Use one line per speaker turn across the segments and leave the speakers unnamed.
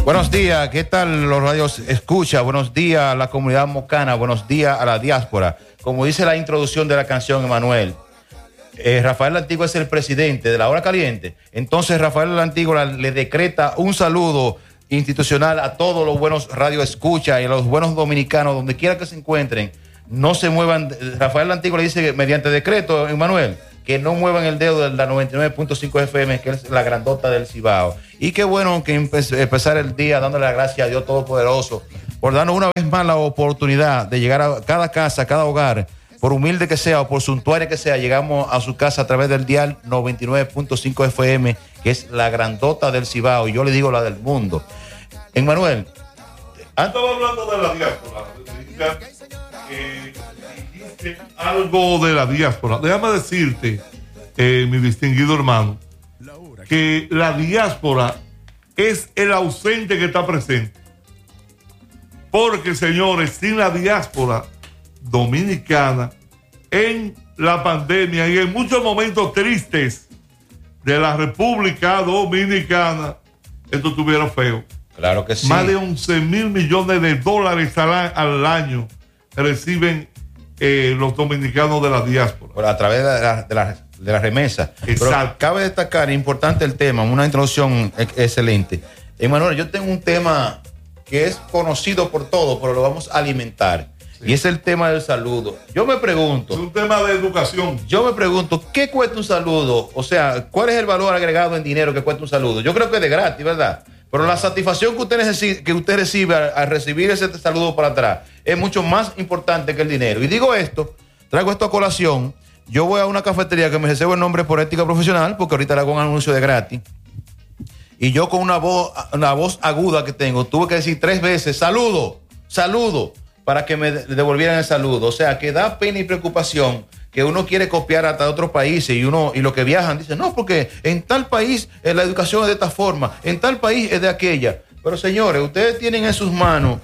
Buenos días, ¿qué tal los radios escucha? Buenos días a la comunidad mocana, buenos días a la diáspora. Como dice la introducción de la canción, Emanuel, Rafael La Antigua es el presidente de la Hora Caliente. Entonces Rafael La Antigua le decreta un saludo institucional a todos los buenos radios escucha y a los buenos dominicanos, donde quiera que se encuentren, no se muevan. Rafael La Antigua le dice que mediante decreto, Emanuel, que no muevan el dedo de la 99.5 FM, que es la grandota del Cibao. Y qué bueno que empezar el día dándole las gracias a Dios Todopoderoso por darnos una vez más la oportunidad de llegar a cada casa, a cada hogar, por humilde que sea o por suntuaria que sea, llegamos a su casa a través del dial 99.5 FM, que es la grandota del Cibao, y yo le digo la del mundo. Emmanuel.
Estaba hablando de la diáspora. Algo de la diáspora. Déjame decirte, mi distinguido hermano, que la diáspora es el ausente que está presente. Porque, señores, sin la diáspora dominicana, en la pandemia y en muchos momentos tristes de la República Dominicana, esto estuviera feo.
Claro que sí.
Más de 11,000 millones de dólares al año reciben los dominicanos de la diáspora.
A través de la remesa.
Exacto.
Pero cabe destacar, importante el tema, una introducción excelente. Emanuel, yo tengo un tema que es conocido por todos, pero lo vamos a alimentar. Sí. Y es el tema del saludo. Yo me pregunto.
Es un tema de educación.
Yo me pregunto, ¿qué cuesta un saludo? O sea, ¿cuál es el valor agregado en dinero que cuesta un saludo? Yo creo que es de gratis, ¿verdad? Pero la satisfacción que usted recibe al recibir ese saludo para atrás es mucho más importante que el dinero. Y digo esto, traigo esto a colación. Yo voy a una cafetería que me reservo el nombre por ética profesional, porque ahorita le hago un anuncio de gratis. Y yo con una voz aguda que tengo, tuve que decir 3 veces, saludo, para que me devolvieran el saludo. O sea, que da pena y preocupación que uno quiere copiar hasta otros países y los que viajan dicen, no, porque en tal país la educación es de esta forma, en tal país es de aquella. Pero señores, ustedes tienen en sus manos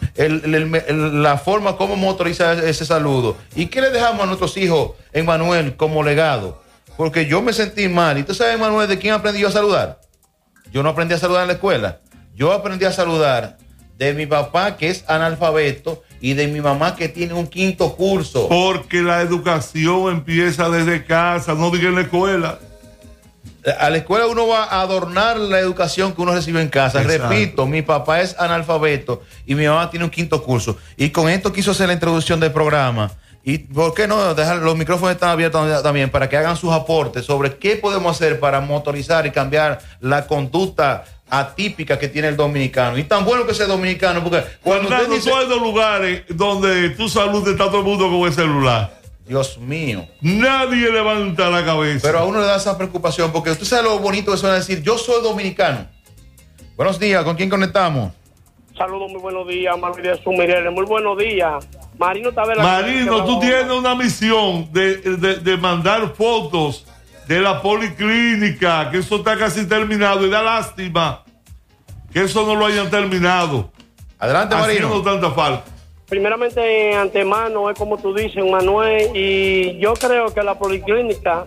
la forma como motorizar ese saludo. ¿Y qué le dejamos a nuestros hijos, Emanuel, como legado? Porque yo me sentí mal. ¿Y tú sabes, Emanuel, de quién aprendí yo a saludar? Yo no aprendí a saludar en la escuela. Yo aprendí a saludar de mi papá, que es analfabeto, y de mi mamá, que tiene un 5º curso.
Porque la educación empieza desde casa, no diga en la escuela.
A la escuela uno va a adornar la educación que uno recibe en casa. Exacto. Repito, mi papá es analfabeto y mi mamá tiene un 5º curso. Y con esto quiso hacer la introducción del programa. ¿Y por qué no dejar los micrófonos están abiertos también para que hagan sus aportes sobre qué podemos hacer para motorizar y cambiar la conducta atípica que tiene el dominicano? Y tan bueno que sea dominicano, porque cuando usted dice...
hay 2 lugares donde tu salud está todo el mundo con el celular.
Dios mío.
Nadie levanta la cabeza.
Pero a uno le da esa preocupación, porque usted sabe lo bonito que suena decir, yo soy dominicano. Buenos días, ¿con quién conectamos?
Saludos, muy buenos días, Marino de Sumirele. Muy buenos días. Marino Tabela.
Marino, tú tienes una misión de mandar fotos de la policlínica, que eso está casi terminado, y da lástima que eso no lo hayan terminado.
Adelante, Marino.
Haciendo tanta falta.
Primeramente, antemano, es como tú dices, Manuel, y yo creo que la policlínica,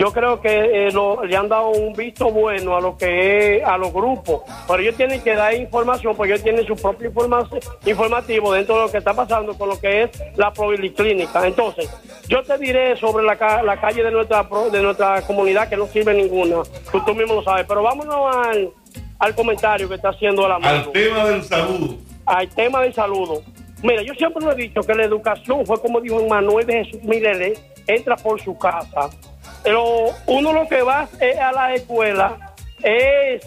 le han dado un visto bueno a lo que es, a los grupos, pero ellos tienen que dar información, porque ellos tienen su propio informativo dentro de lo que está pasando con lo que es la policlínica. Entonces, yo te diré sobre la calle de nuestra comunidad, que no sirve ninguna, tú mismo lo sabes, pero vámonos al comentario que está haciendo la mano.
Al tema del saludo.
Al tema del saludo. Mira, yo siempre lo he dicho, que la educación fue como dijo Manuel de Jesús Mirele, entra por su casa. Pero uno lo que va a la escuela es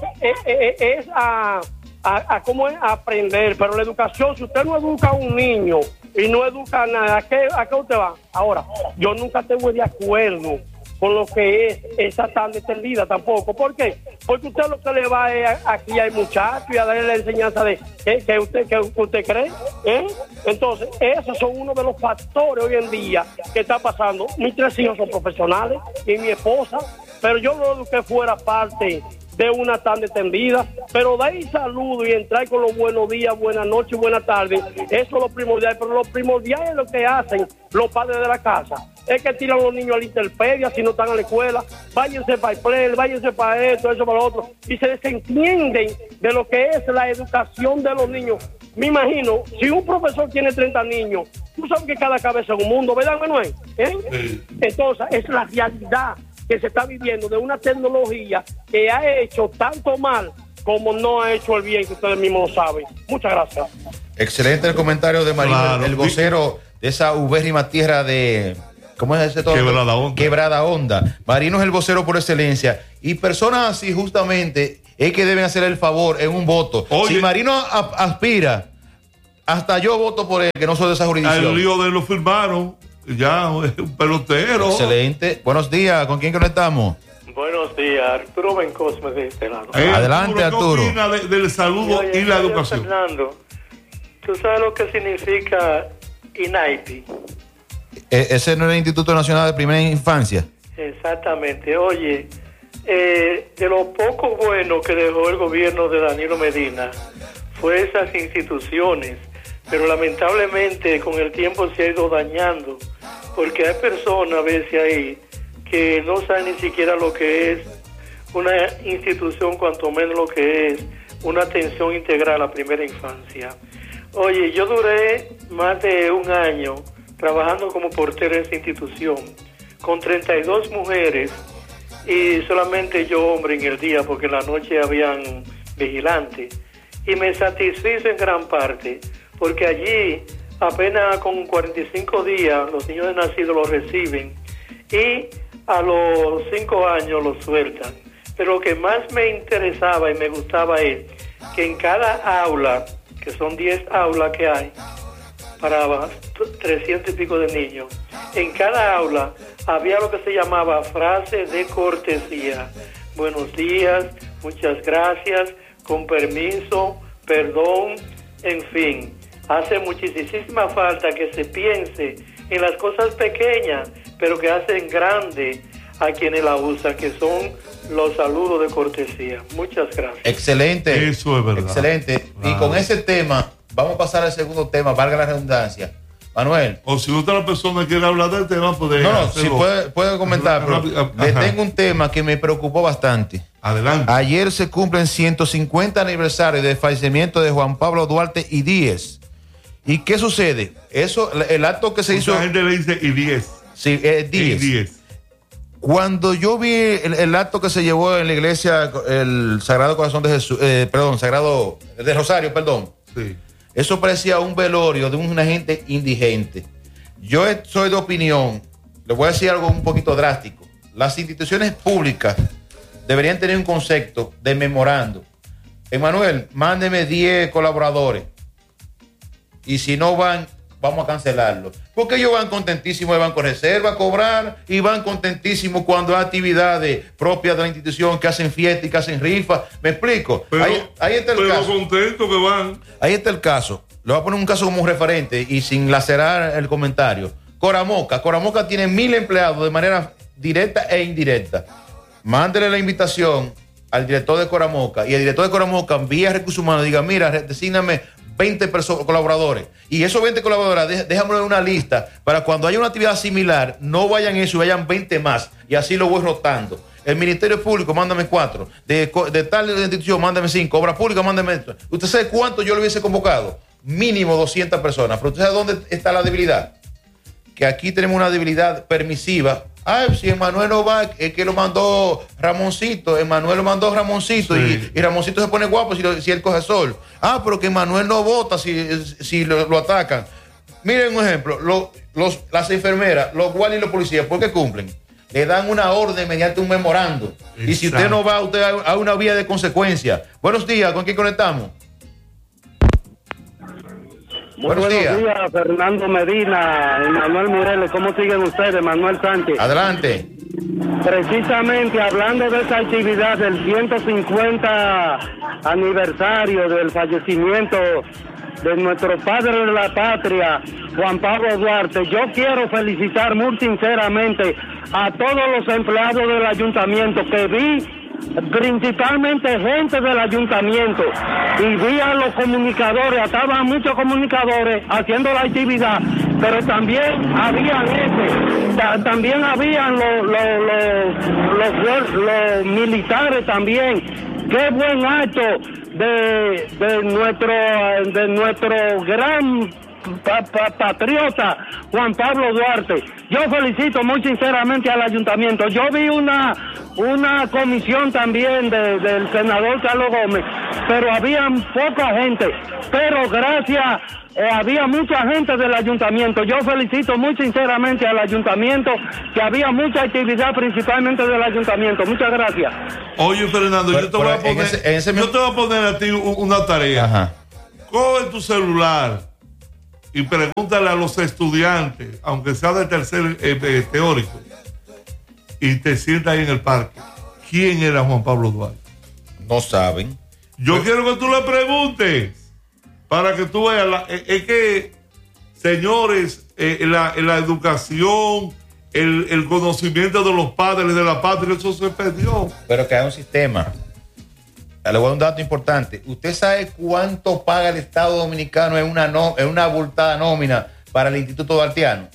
cómo es aprender. Pero la educación, si usted no educa a un niño y no educa a nada, ¿a qué usted va? Ahora, yo nunca estoy de acuerdo con lo que es esa tan extendida tampoco. ¿Por qué? Porque usted lo que le va aquí al muchacho y a darle la enseñanza de que usted cree. Entonces, esos son uno de los factores hoy en día que está pasando. Mis 3 hijos son profesionales y mi esposa, pero yo no eduqué fuera parte de una tarde tendida, pero de ahí saludo y entrar con los buenos días, buenas noches, buenas tardes, eso es lo primordial, pero lo primordial es lo que hacen los padres de la casa, es que tiran a los niños a la intemperie si no están en la escuela, váyanse para el play, váyanse para esto, eso para lo otro, y se desentienden de lo que es la educación de los niños. Me imagino, si un profesor tiene 30 niños, tú sabes que cada cabeza es un mundo, ¿verdad, Manuel? Sí. Entonces, es la realidad que se está viviendo de una tecnología que ha hecho tanto mal como no ha hecho el bien, que ustedes mismos lo saben. Muchas gracias.
Excelente el comentario de Marino, claro, el vocero de esa ubérrima tierra de... ¿Cómo es ese todo?
Quebrada Honda.
Quebrada Honda. Marino es el vocero por excelencia. Y personas así, justamente, es que deben hacer el favor en un voto. Oye, si Marino aspira, hasta yo voto por él, que no soy de esa jurisdicción.
El lío de lo firmaron, ya, un pelotero.
Excelente. Buenos días, ¿con quién conectamos?
Buenos días, Arturo Bencosme de este lado.
Adelante, Arturo.
¿Qué opina del saludo y la educación?
Fernando, ¿tú sabes lo que significa INAIPI?
Ese no es el Instituto Nacional de Primera Infancia.
Exactamente. Oye, de lo poco bueno que dejó el gobierno de Danilo Medina fue esas instituciones, pero lamentablemente con el tiempo se ha ido dañando, porque hay personas a veces ahí que no saben ni siquiera lo que es una institución, cuanto menos lo que es una atención integral a la primera infancia. Oye, yo duré más de un año trabajando como portero en esa institución, con 32 mujeres y solamente yo hombre en el día, porque en la noche habían vigilantes. Y me satisfizo en gran parte, porque allí apenas con 45 días los niños de nacido los reciben y a los 5 años los sueltan. Pero lo que más me interesaba y me gustaba es que en cada aula, que son 10 aulas que hay, para 300 y pico de niños, en cada aula había lo que se llamaba frase de cortesía. Buenos días, muchas gracias, con permiso, perdón, en fin. Hace muchísima falta que se piense en las cosas pequeñas, pero que hacen grande a quienes la usan, que son los saludos de cortesía. Muchas gracias.
Excelente.
Eso es verdad.
Excelente. Y con ese tema, vamos a pasar al segundo tema, valga la redundancia. Manuel.
O si otra persona quiere hablar del tema, puede.
No, si puede comentar, pero le tengo un tema que me preocupó bastante.
Adelante.
Ayer se cumplen 150 aniversarios del fallecimiento de Juan Pablo Duarte y Díez. ¿Y qué sucede? Eso, el acto que se hizo.
Mucha gente le dice y 10.
Sí, 10. Cuando yo vi el acto que se llevó en la iglesia, el Sagrado Corazón de Jesús, Sagrado de Rosario, perdón.
Sí.
Eso parecía un velorio de una gente indigente. Yo soy de opinión, le voy a decir algo un poquito drástico. Las instituciones públicas deberían tener un concepto de memorando. Emanuel, mándeme 10 colaboradores. Y si no van, vamos a cancelarlo. Porque ellos van contentísimos de Banco Reserva a cobrar y van contentísimos cuando hay actividades propias de la institución que hacen fiesta y que hacen rifa. ¿Me explico?
Pero,
ahí está el caso.
Contentos que van.
Ahí está el caso. Le voy a poner un caso como un referente y sin lacerar el comentario. Coramoca tiene 1,000 empleados de manera directa e indirecta. Mándele la invitación al director de Coramoca y el director de Coramoca vía Recursos Humanos diga, mira, desígname 20 colaboradores. Y esos 20 colaboradores, déjame una lista para cuando haya una actividad similar, no vayan eso y vayan 20 más. Y así lo voy rotando. El Ministerio Público, mándame 4. De tal institución, mándame 5. Obra Pública, mándame esto. ¿Usted sabe cuánto yo le hubiese convocado? Mínimo 200 personas. Pero ¿usted sabe dónde está la debilidad? Que aquí tenemos una debilidad permisiva. Ay, si Emanuel no va, es que lo mandó Ramoncito. Emanuel lo mandó Ramoncito. Sí. Y Ramoncito se pone guapo si él coge sol. Ah, pero que Emanuel no vota si lo atacan. Miren un ejemplo. Las enfermeras, los guardias y los policías, ¿por qué cumplen? Le dan una orden mediante un memorando. Exacto. Y si usted no va, usted hay una vía de consecuencia. Buenos días, ¿con quién conectamos?
Buenos días, Fernando Medina y Manuel Mireles. ¿Cómo siguen ustedes, Manuel Sánchez?
Adelante.
Precisamente hablando de esa actividad del 150 aniversario del fallecimiento de nuestro padre de la patria, Juan Pablo Duarte, yo quiero felicitar muy sinceramente a todos los empleados del ayuntamiento que vi principalmente gente del ayuntamiento, y vi a los comunicadores, estaban muchos comunicadores haciendo la actividad, pero también habían también habían los militares también. Qué buen acto de nuestro gran patriota Juan Pablo Duarte. Yo felicito muy sinceramente al ayuntamiento. Yo vi una comisión también del senador Carlos Gómez, pero había poca gente, pero gracias, había mucha gente del ayuntamiento. Yo felicito muy sinceramente al ayuntamiento, que había mucha actividad principalmente del ayuntamiento. Muchas gracias.
Oye, Fernando, yo te voy a poner a ti una tarea.
Ajá.
Coge tu celular y pregúntale a los estudiantes, aunque sea de tercer teórico, y te sientas ahí en el parque, ¿quién era Juan Pablo Duarte?
No saben.
Yo quiero que tú le preguntes para que tú veas. Es que, señores, la educación, el conocimiento de los padres de la patria, eso se perdió.
Pero que hay un sistema. Le voy a dar un dato importante. ¿Usted sabe cuánto paga el Estado Dominicano en una abultada nómina para el Instituto Duartiano?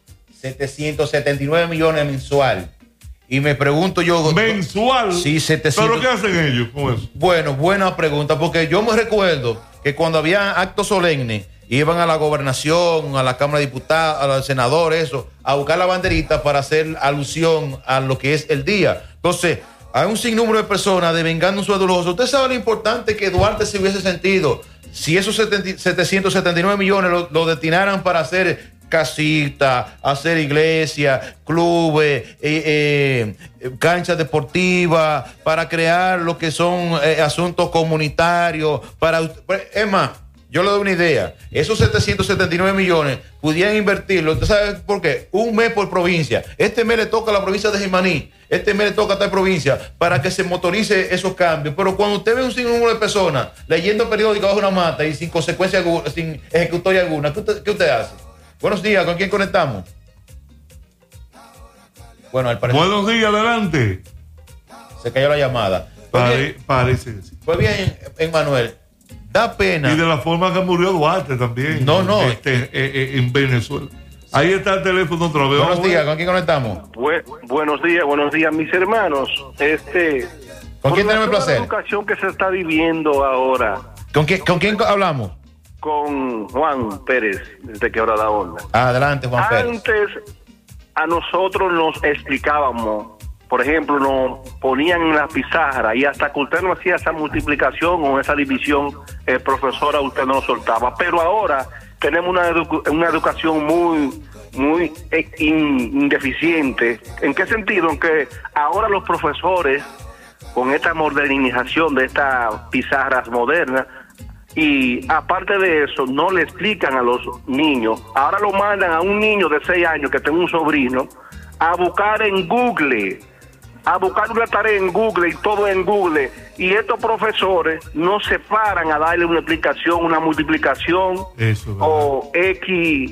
779 millones mensual. Y me pregunto yo...
¿Mensual?
Sí, 700.
¿Pero qué hacen ellos con eso?
Bueno, buena pregunta, porque yo me recuerdo que cuando había actos solemnes, iban a la gobernación, a la Cámara de Diputados, a los senadores, a buscar la banderita para hacer alusión a lo que es el día. Entonces... hay un sinnúmero de personas devengando un sueldo lujoso. Usted sabe lo importante que Duarte se hubiese sentido si esos 779 millones lo destinaran para hacer casitas, hacer iglesias, clubes, canchas deportivas, para crear lo que son asuntos comunitarios. Es más, yo le doy una idea. Esos 779 millones pudieran invertirlo. ¿Usted sabe por qué? Un mes por provincia. Este mes le toca a la provincia de Jimaní. Este mes le toca a tal provincia para que se motorice esos cambios. Pero cuando usted ve un sinnúmero de personas leyendo periódicos bajo una mata y sin consecuencia, sin ejecutoria alguna, ¿qué usted hace? Buenos días, ¿con quién conectamos? Bueno, al parecer...
Buenos días, adelante.
Se cayó la llamada.
Parece que sí.
Pues bien, Emmanuel, da pena.
Y de la forma que murió Duarte también.
No.
En Venezuela. Ahí está el teléfono otra vez.
Buenos días, ¿con quién conectamos?
Buenos días, mis hermanos.
¿Con quién tenemos el placer?
La educación que se está viviendo ahora.
¿Con quién hablamos?
Con Juan Pérez, desde Quebrada la Onda.
Adelante, Juan Pérez.
Antes a nosotros nos explicábamos, por ejemplo, nos ponían en la pizarra y hasta que usted no hacía esa multiplicación o esa división, el profesor a usted no lo soltaba. Pero ahora tenemos una educación muy indeficiente. ¿En qué sentido? En que ahora los profesores, con esta modernización de estas pizarras modernas, y aparte de eso, no le explican a los niños. Ahora lo mandan a un niño de 6 años que tengo un sobrino a buscar en Google, a buscar una tarea en Google y todo en Google. Y estos profesores no se paran a darle una explicación, una multiplicación o X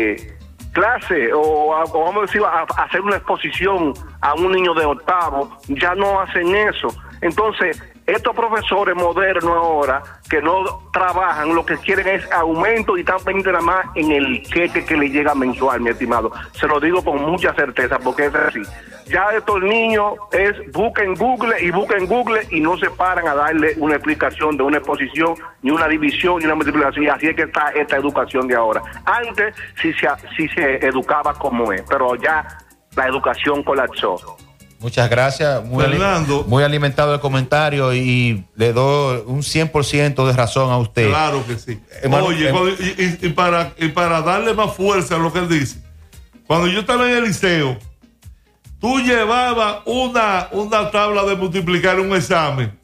clase o vamos a decir, a hacer una exposición a un niño de 8º. Ya no hacen eso. Entonces, estos profesores modernos ahora que no trabajan, lo que quieren es aumento y están pendientes nada más en el cheque que le llega mensual, mi estimado. Se lo digo con mucha certeza porque es así. Ya estos niños busquen Google y no se paran a darle una explicación de una exposición, ni una división, ni una multiplicación. Y así es que está esta educación de ahora. Antes sí se educaba como es, pero ya la educación colapsó.
Muchas gracias, muy alimentado el comentario y le doy un 100% de razón a usted.
Claro que sí. Oye, y para darle más fuerza a lo que él dice, cuando yo estaba en el liceo, tú llevabas una tabla de multiplicar un examen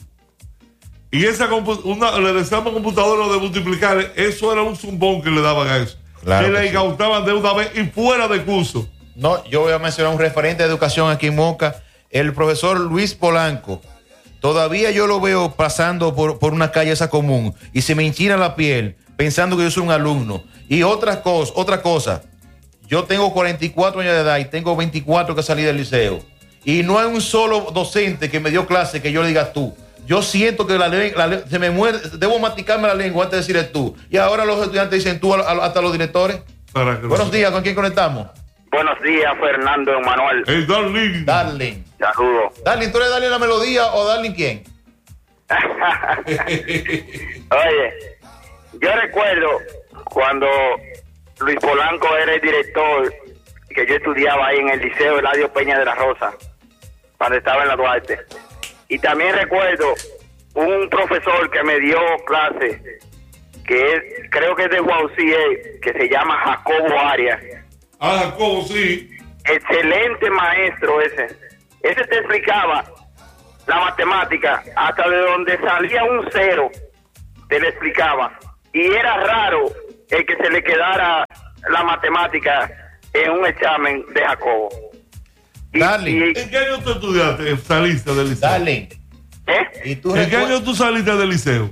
y le decíamos computadora de multiplicar, eso era un zumbón que le daban a eso. Claro que le incautaban de una vez y fuera de curso.
No, yo voy a mencionar un referente de educación aquí en Moca, el profesor Luis Polanco. Todavía yo lo veo pasando por una calle esa común y se me enchina la piel pensando que yo soy un alumno. Y otra cosa, yo tengo 44 años de edad y tengo 24 que salí del liceo. Y no hay un solo docente que me dio clase que yo le diga tú. Yo siento que se me muere, debo masticarme la lengua antes de decirle tú. Y ahora los estudiantes dicen tú hasta los directores. Buenos días, ¿con quién conectamos?
Buenos días, Fernando Emanuel.
Hey, Darling.
Darling.
Saludos.
Darling, ¿tú eres Darling la melodía o Darling quién?
Oye, yo recuerdo cuando Luis Polanco era el director, que yo estudiaba ahí en el Liceo Eladio Peña de la Rosa, cuando estaba en la Duarte. Y también recuerdo un profesor que me dio clase, que es, creo que es de Guaucié, que se llama Jacobo Arias.
Ah, Jacobo, sí.
Excelente maestro ese. Ese te explicaba la matemática hasta de donde salía un cero, te lo explicaba. Y era raro el que se le quedara la matemática en un examen de Jacobo.
Darling.
¿En qué año tú estudiaste? Saliste del liceo.
Darling.
¿Eh?
¿Y tú
¿En qué año tú saliste del liceo?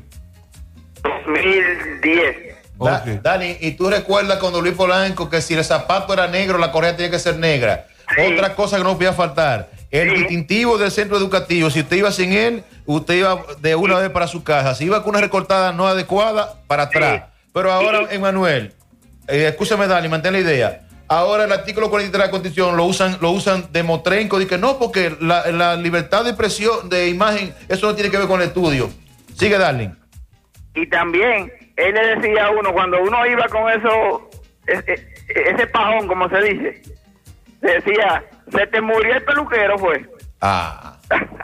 2010.
Okay.
Darling, ¿y tú recuerdas cuando Luis Polanco que si el zapato era negro, la correa tenía que ser negra?
Sí.
Otra cosa que no podía faltar, el distintivo del centro educativo. Si usted iba sin él, usted iba de una vez para su casa. Si iba con una recortada no adecuada, para atrás. Pero ahora, Emanuel, escúchame, Darling, mantén la idea. Ahora el artículo 43 de la Constitución lo usan de motrenco, de que no, porque la libertad de expresión, de imagen, eso no tiene que ver con el estudio. Sigue, Darling.
Y también él le decía a uno, cuando uno iba con eso, ese pajón, como se dice, decía, se te murió el peluquero, fue.
Ah.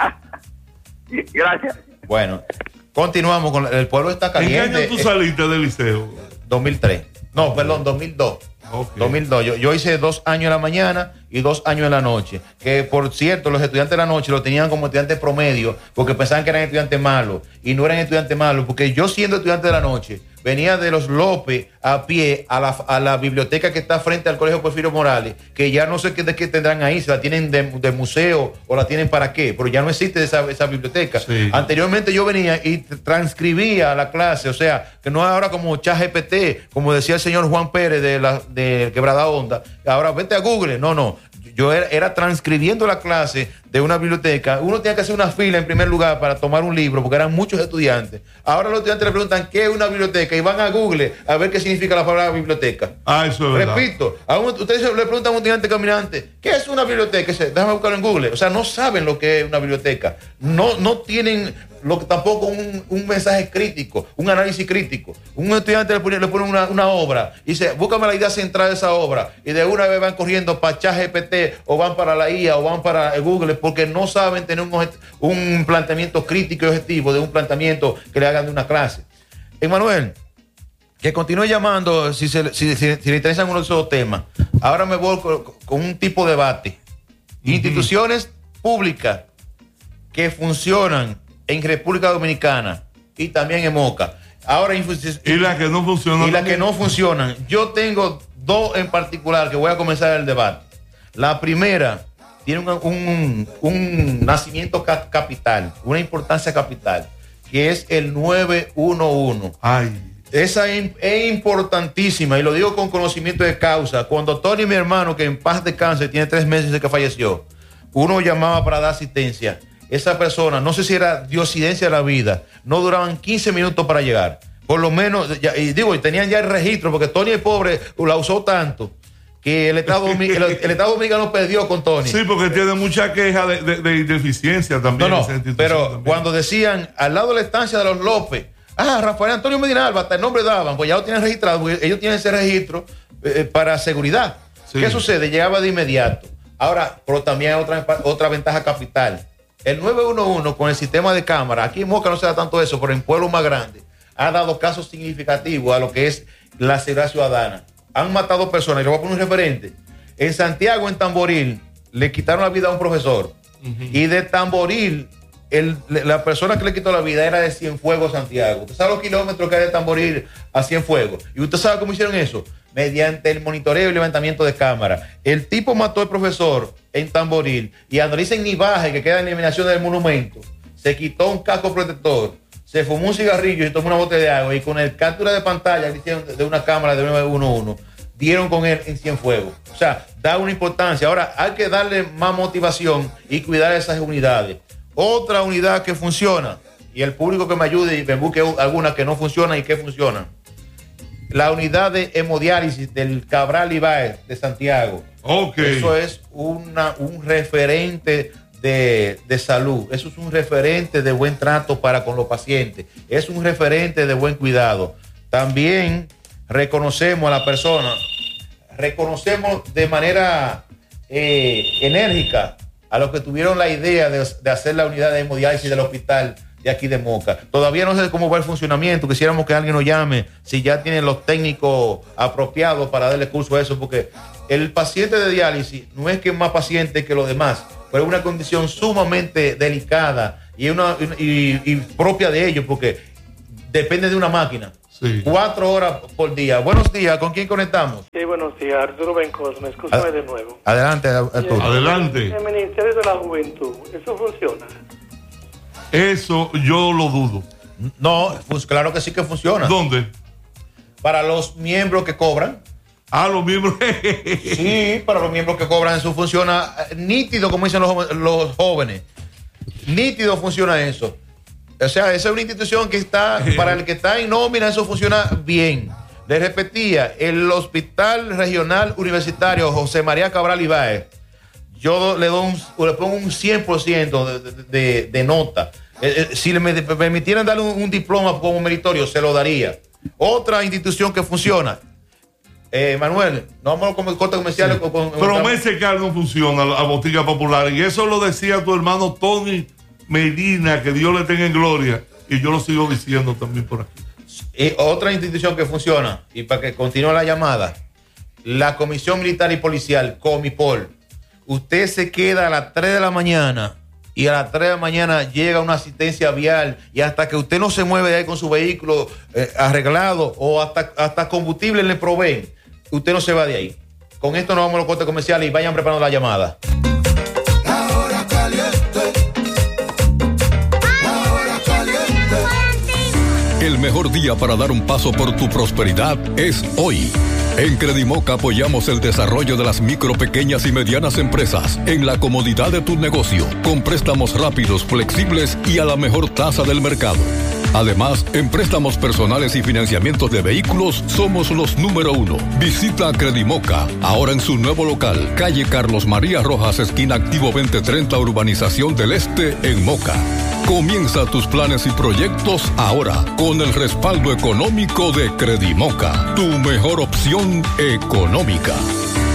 Gracias.
Bueno, continuamos con el pueblo está
¿En
caliente.
qué año tú saliste del liceo?
2003. No, perdón, 2002.
Okay.
2002. Yo hice 2 años en la mañana y 2 años en la noche. Que por cierto, los estudiantes de la noche lo tenían como estudiantes promedio porque pensaban que eran estudiantes malos. Y no eran estudiantes malos porque yo, siendo estudiante de la noche, venía de los López a pie a la biblioteca que está frente al Colegio Porfirio Morales, que ya no sé de qué tendrán ahí, si la tienen de museo o la tienen para qué, pero ya no existe esa biblioteca.
Sí.
Anteriormente yo venía y transcribía la clase, o sea, que no es ahora como ChatGPT, como decía el señor Juan Pérez de Quebrada Honda, ahora vete a Google. No. Yo era transcribiendo la clase de una biblioteca. Uno tenía que hacer una fila en primer lugar para tomar un libro, porque eran muchos estudiantes. Ahora los estudiantes le preguntan qué es una biblioteca y van a Google a ver qué significa la palabra biblioteca.
Ah, eso es verdad.
Repito, ustedes le preguntan a un estudiante caminante, ¿qué es una biblioteca? Dice, déjame buscarlo en Google. O sea, no saben lo que es una biblioteca. No tienen tampoco un mensaje crítico, un análisis crítico. Un estudiante le pone una obra y dice, búscame la idea central de esa obra, y de una vez van corriendo para ChatGPT o van para la IA o van para Google, porque no saben tener un planteamiento crítico y objetivo de un planteamiento que le hagan de una clase. Emanuel, que continúe llamando si le interesan uno de esos temas. Ahora me voy con un tipo de debate. Instituciones públicas que funcionan en República Dominicana y también en Moca. Ahora, y
las que no funcionan.
Y las que no funcionan. Yo tengo 2 en particular que voy a comenzar el debate. La primera tiene un nacimiento capital, una importancia capital, que es el 911.
Ay.
Esa es importantísima y lo digo con conocimiento de causa. Cuando Tony, mi hermano, que en paz descanse, tiene 3 meses de que falleció, uno llamaba para dar asistencia. Esa persona, no sé si era diosidencia de la vida, no duraban 15 minutos para llegar. Por lo menos, y tenían ya el registro, porque Tony el pobre la usó tanto que el Estado Dominicano perdió con Tony.
Sí, porque tiene mucha queja de deficiencia también.
No,
esa institución
pero
también.
cuando decían al lado de la estancia de los López, Rafael Antonio Medina Alba, hasta el nombre daban, pues ya lo tienen registrado, porque ellos tienen ese registro para seguridad.
Sí.
¿Qué sucede? Llegaba de inmediato. Ahora, pero también hay otra ventaja capital. El 911 con el sistema de cámara, aquí en Moca no se da tanto eso, pero en pueblos más grandes, ha dado casos significativos a lo que es la seguridad ciudadana. Han matado personas, y le voy a poner un referente. En Santiago, en Tamboril, le quitaron la vida a un profesor. Y de Tamboril, la persona que le quitó la vida era de Cienfuegos, Santiago. ¿Usted sabe los kilómetros que hay de Tamboril a Cienfuegos? ¿Y usted sabe cómo hicieron eso? Mediante el monitoreo y levantamiento de cámara. El tipo mató al profesor en Tamboril y analicen Nivaje, que queda en eliminación del monumento. Se quitó un casco protector, se fumó un cigarrillo y tomó una botella de agua, y con el captura de pantalla que hicieron de una cámara de 911 dieron con él en Cienfuegos. O sea, da una importancia. Ahora, hay que darle más motivación y cuidar esas unidades. Otra unidad que funciona, y el público que me ayude y me busque algunas que no funcionan y que funcionan. La unidad de hemodiálisis del Cabral Ibáez de Santiago.
Okay.
Eso es un referente de salud. Eso es un referente de buen trato para con los pacientes. Es un referente de buen cuidado. También reconocemos a la persona, reconocemos de manera enérgica a los que tuvieron la idea de hacer la unidad de hemodiálisis del hospital de aquí de Moca. Todavía no sé cómo va el funcionamiento. Quisiéramos que alguien nos llame si ya tienen los técnicos apropiados para darle curso a eso, porque el paciente de diálisis no es que es más paciente que los demás, pero es una condición sumamente delicada y propia de ellos, porque depende de una máquina. Sí. 4 horas por día. Buenos días, ¿con quién conectamos?
Sí, buenos días, Arturo Bencosme, escúchame de nuevo.
Adelante, Arturo.
Adelante.
El Ministerio de la Juventud, ¿eso funciona?
Eso yo lo dudo.
No, pues claro que sí que funciona.
¿Dónde?
Para los miembros que cobran.
Ah, los miembros.
Sí, para los miembros que cobran eso funciona nítido, como dicen los jóvenes. Nítido funciona eso. O sea, esa es una institución que está, para el que está en nómina, eso funciona bien. Les repetía, el Hospital Regional Universitario José María Cabral Ibáez, yo le pongo un 100% de nota. Si me permitieran darle un diploma como meritorio, se lo daría. Otra institución que funciona, Manuel, no vamos con el corte comercial.
Sí. Promese que no funciona la botica popular. Y eso lo decía tu hermano Tony Medina, que Dios le tenga en gloria. Y yo lo sigo diciendo también por aquí.
Otra institución que funciona, y para que continúe la llamada, la Comisión Militar y Policial, Comipol. Usted se queda a las 3 de la mañana y a las 3 de la mañana llega una asistencia vial, y hasta que usted no se mueve de ahí con su vehículo arreglado o hasta combustible le proveen, usted no se va de ahí. Con esto nos vamos a los cortes comerciales y vayan preparando la llamada.
La hora caliente. La hora caliente.
El mejor día para dar un paso por tu prosperidad es hoy. En Credimoca apoyamos el desarrollo de las micro, pequeñas y medianas empresas en la comodidad de tu negocio, con préstamos rápidos, flexibles y a la mejor tasa del mercado. Además, en préstamos personales y financiamientos de vehículos, somos los número 1. Visita Credimoca, ahora en su nuevo local, calle Carlos María Rojas, esquina Activo 2030, Urbanización del Este, en Moca. Comienza tus planes y proyectos ahora con el respaldo económico de Credimoca, tu mejor opción económica.